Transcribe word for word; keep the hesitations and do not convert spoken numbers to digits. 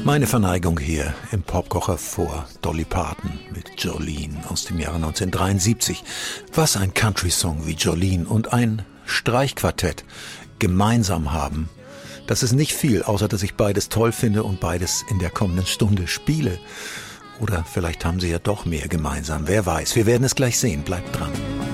Meine Verneigung hier im Popkocher vor Dolly Parton mit Jolene aus dem Jahre neunzehnhundertdreiundsiebzig. Was ein Country-Song wie Jolene und ein Streichquartett gemeinsam haben. Das ist nicht viel, außer dass ich beides toll finde und beides in der kommenden Stunde spiele. Oder vielleicht haben sie ja doch mehr gemeinsam. Wer weiß, wir werden es gleich sehen. Bleibt dran.